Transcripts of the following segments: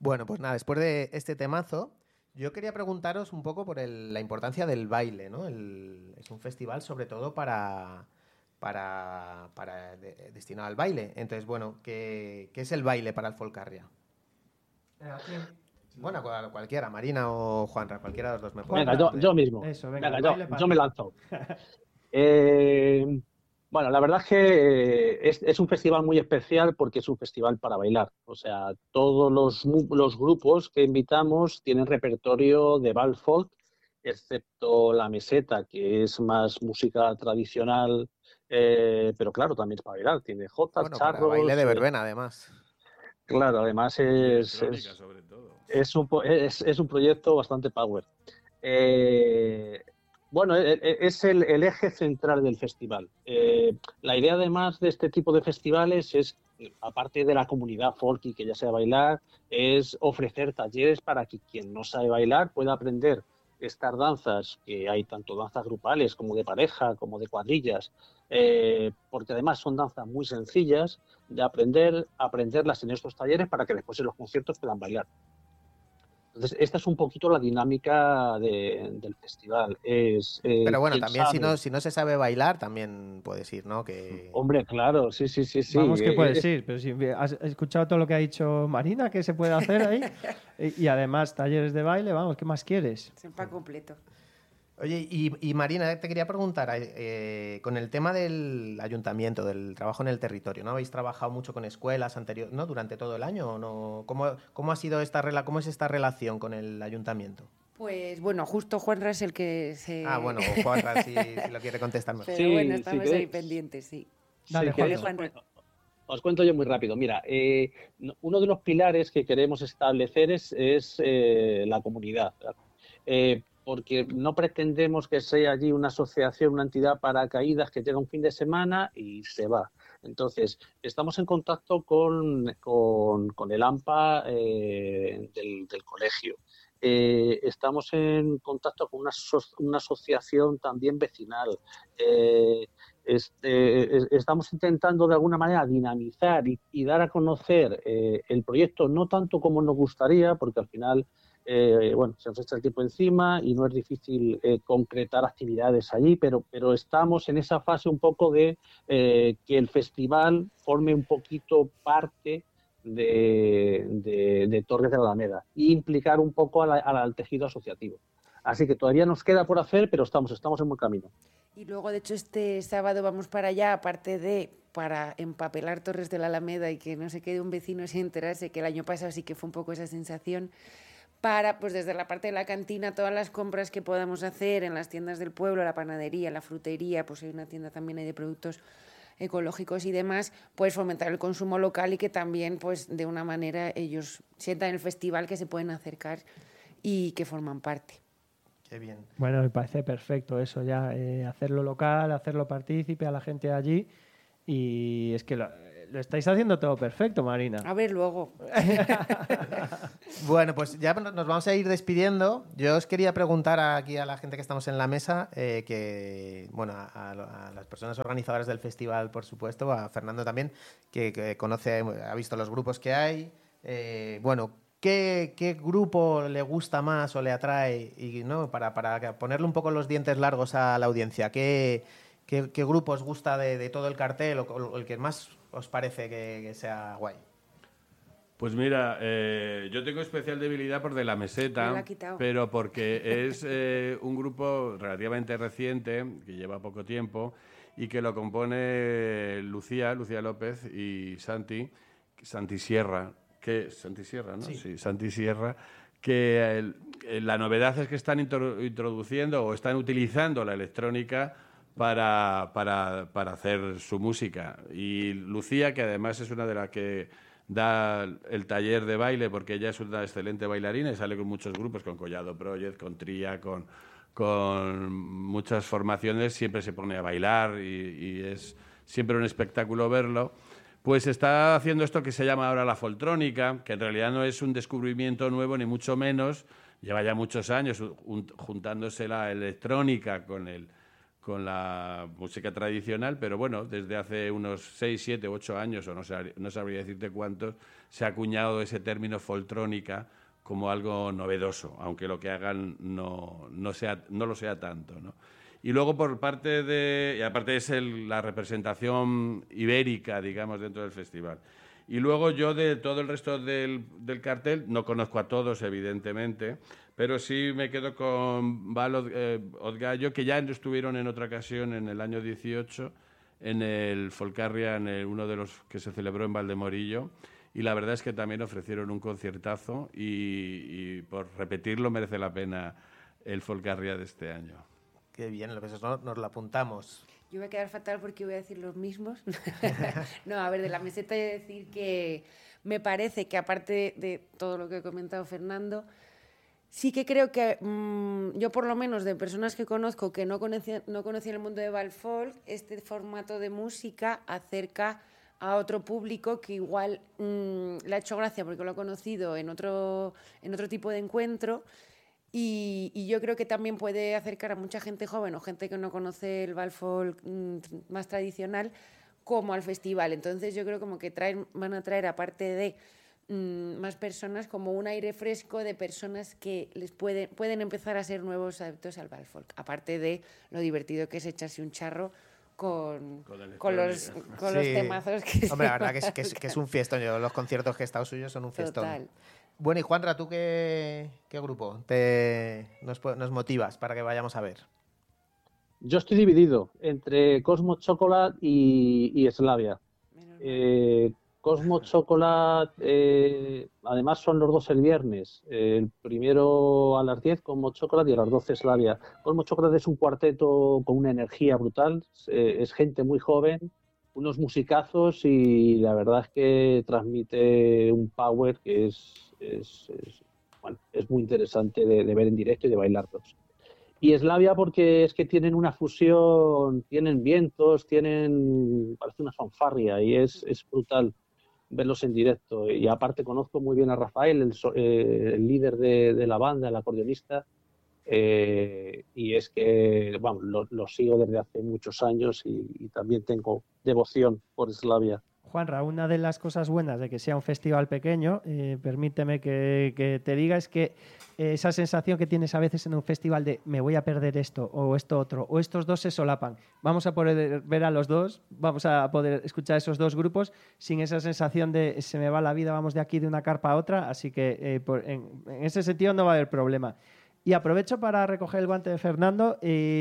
Bueno, pues nada, después de este temazo, yo quería preguntaros un poco por la importancia del baile, ¿no? Es un festival sobre todo destinado al baile. Entonces, bueno, ¿qué es el baile para el Folcarria? Bueno, cualquiera, Marina o Juanra, cualquiera de los dos me puede Venga, responder. yo mismo. Eso, venga, Venga, el yo, baile para yo me ti. lanzo. Eh, bueno, la verdad es que es un festival muy especial porque es un festival para bailar. O sea, todos los grupos que invitamos tienen repertorio de bal folk, excepto la meseta, que es más música tradicional, pero claro, también es para bailar. Tiene jotas, Bueno, para baile de charros. verbena, además. Claro, además Y electrónica, sobre todo. es un proyecto bastante power. Eh, bueno, es el eje central del festival. La idea además de este tipo de festivales es, aparte de la comunidad folky que ya sabe bailar, es ofrecer talleres para que quien no sabe bailar pueda aprender estas danzas, que hay tanto danzas grupales como de pareja, como de cuadrillas, porque además son danzas muy sencillas de aprenderlas en estos talleres para que después en los conciertos puedan bailar. Entonces, esta es un poquito la dinámica del festival. Es Pero bueno, quien también sabe. si no se sabe bailar, también puedes ir, ¿no? Que... Hombre, claro, sí, sí, sí, sí. Vamos que puedes ir, pero si has escuchado todo lo que ha dicho Marina, que se puede hacer ahí. Y además, talleres de baile, vamos, ¿qué más quieres? Es el pack completo. Oye, y Marina, te quería preguntar, con el tema del ayuntamiento, del trabajo en el territorio, ¿no? ¿Habéis trabajado mucho con escuelas anteriores, ¿no? Durante todo el año o no? ¿Cómo ha sido cómo es esta relación con el ayuntamiento? Pues bueno, justo Juanra es el que se... Ah, bueno, Juanra, si lo quiere contestar mejor. Pero Sí, bueno, sí, estamos ahí pendientes, sí. Dale, si queréis, Juanra. os cuento yo muy rápido. Mira, uno de los pilares que queremos establecer es la comunidad. Porque no pretendemos que sea allí una asociación, una entidad paracaídas que llega un fin de semana y se va. Entonces, estamos en contacto con el AMPA del colegio. Estamos en contacto con una asociación también vecinal. Estamos intentando de alguna manera dinamizar y dar a conocer el proyecto, no tanto como nos gustaría, porque al final bueno, se nos echa el tiempo encima y no es difícil concretar actividades allí, pero estamos en esa fase un poco de que el festival forme un poquito parte de Torres de la Alameda e implicar un poco al tejido asociativo. Así que todavía nos queda por hacer, pero estamos en buen camino. Y luego, de hecho, este sábado vamos para allá, aparte de para empapelar Torres de la Alameda y que no se quede un vecino sin enterarse, que el año pasado sí que fue un poco esa sensación, para, pues desde la parte de la cantina, todas las compras que podamos hacer en las tiendas del pueblo, la panadería, la frutería, pues hay una tienda también de productos ecológicos y demás, pues fomentar el consumo local y que también, pues de una manera, ellos sientan el festival que se pueden acercar y que forman parte. Qué bien. Bueno, me parece perfecto eso ya, hacerlo local, hacerlo partícipe a la gente de allí. Y es que lo estáis haciendo todo perfecto, Marina. A ver, luego. Bueno, pues ya nos vamos a ir despidiendo. Yo os quería preguntar aquí a la gente que estamos en la mesa, bueno, a las personas organizadoras del festival, por supuesto, a Fernando también, que conoce, ha visto los grupos que hay. Bueno, ¿qué grupo le gusta más o le atrae? Y no, para ponerle un poco los dientes largos a la audiencia, ¿qué grupo os gusta de todo el cartel o el que más os parece que sea guay? Pues mira, yo tengo especial debilidad por De la Meseta, Me la ha quitado. pero porque es un grupo relativamente reciente, que lleva poco tiempo, y que lo compone Lucía López y Santi Sierra, Santi Sierra, ¿no? Sí, Santi Sierra, que la novedad es que están introduciendo o están utilizando la electrónica para hacer su música. Y Lucía, que además es una de las que da el taller de baile, porque ella es una excelente bailarina y sale con muchos grupos, con Collado Project, con Tría, con muchas formaciones, siempre se pone a bailar y es siempre un espectáculo verlo. Pues está haciendo esto que se llama ahora la foltrónica, que en realidad no es un descubrimiento nuevo ni mucho menos, lleva ya muchos años juntándose la electrónica con con la música tradicional, pero bueno, desde hace unos 6, 7, 8 años, o no sabría decirte cuántos, se ha acuñado ese término foltrónica como algo novedoso, aunque lo que hagan no lo sea tanto, ¿no? Y luego por parte de... Y aparte es la representación ibérica, digamos, dentro del festival. Y luego yo de todo el resto del cartel, no conozco a todos, evidentemente, pero sí me quedo con Val Odgallo, que ya estuvieron en otra ocasión, en el año 18, en el Folcarria, uno de los que se celebró en Valdemorillo, y la verdad es que también ofrecieron un conciertazo y por repetirlo merece la pena el Folcarria de este año. Qué bien, lo que nos lo apuntamos. Yo voy a quedar fatal porque voy a decir los mismos. No, a ver, de la meseta he de decir que me parece que aparte de todo lo que ha comentado Fernando, sí que creo que yo por lo menos de personas que conozco que no conocían el mundo de Valfolk, este formato de música acerca a otro público que igual le ha hecho gracia porque lo ha conocido en otro tipo de encuentro. Y yo creo que también puede acercar a mucha gente joven o gente que no conoce el Valfolk más tradicional como al festival. Entonces yo creo como que van a traer, aparte de más personas, como un aire fresco de personas que les pueden empezar a ser nuevos adeptos al Valfolk. Aparte de lo divertido que es echarse un charro con los temazos que... Hombre, la verdad que es un fiestón. Los conciertos que he estado suyos son un fiestón. Total. Bueno, y Juanra, ¿tú qué grupo nos motivas para que vayamos a ver? Yo estoy dividido entre Cosmo Chocolate y Slavia. Cosmo Chocolate, además son los dos el viernes. El primero a las 10, Cosmo Chocolate, y a las 12 Slavia. Cosmo Chocolate es un cuarteto con una energía brutal, es gente muy joven, unos musicazos, y la verdad es que transmite un power que es muy interesante de ver en directo y de bailarlos. Y Slavia porque es que tienen una fusión, tienen vientos, parece una fanfarria, y es brutal verlos en directo. Y aparte conozco muy bien a Rafael, el líder de la banda, el acordeonista, y es que lo sigo desde hace muchos años y también tengo devoción por Slavia. Juanra, una de las cosas buenas de que sea un festival pequeño, permíteme que te diga, es que esa sensación que tienes a veces en un festival de me voy a perder esto o esto otro, o estos dos se solapan. Vamos a poder ver a los dos, vamos a poder escuchar esos dos grupos sin esa sensación de se me va la vida, vamos de aquí de una carpa a otra, así que en ese sentido no va a haber problema. Y aprovecho para recoger el guante de Fernando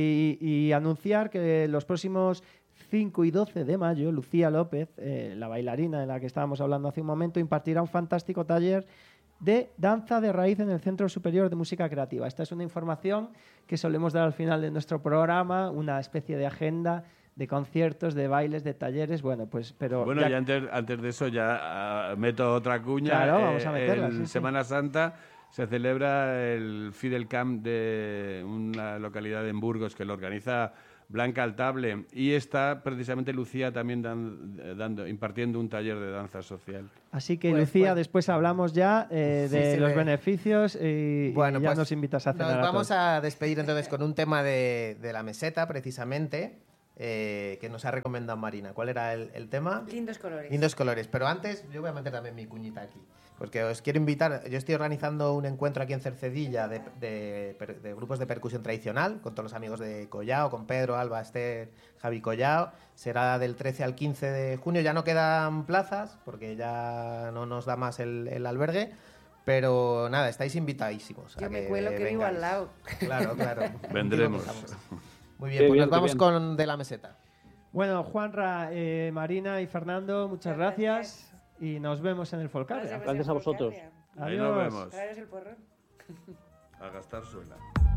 y anunciar que los próximos 5 y 12 de mayo, Lucía López, la bailarina de la que estábamos hablando hace un momento, impartirá un fantástico taller de danza de raíz en el Centro Superior de Música Creativa. Esta es una información que solemos dar al final de nuestro programa, una especie de agenda de conciertos, de bailes, de talleres, Bueno, y antes de eso ya meto otra cuña. Claro, vamos a meterla. En Semana Santa se celebra el Fidel Camp de una localidad en Burgos que lo organiza Blanca Altable, y está precisamente Lucía también impartiendo un taller de danza social. Así que Lucía, después hablamos ya de los beneficios y ya nos invitas a cenar. Nos vamos a despedir entonces con un tema de la meseta, precisamente, que nos ha recomendado Marina. ¿Cuál era el tema? Lindos colores. Lindos colores. Pero antes yo voy a meter también mi cuñita aquí, porque os quiero invitar. Yo estoy organizando un encuentro aquí en Cercedilla de grupos de percusión tradicional con todos los amigos de Collao, con Pedro, Alba, Esther, Javi Collao. Será del 13 al 15 de junio. Ya no quedan plazas porque ya no nos da más el albergue. Pero nada, estáis invitadísimos. Yo me cuelo que vivo al lado. Claro. Vendremos. Muy bien, pues nos vamos con De la Meseta. Bueno, Juanra, Marina y Fernando, muchas gracias. Y nos vemos en el Folcarria. Gracias a vosotros. Ahí nos vemos. Traeros el porrón. A gastar suela.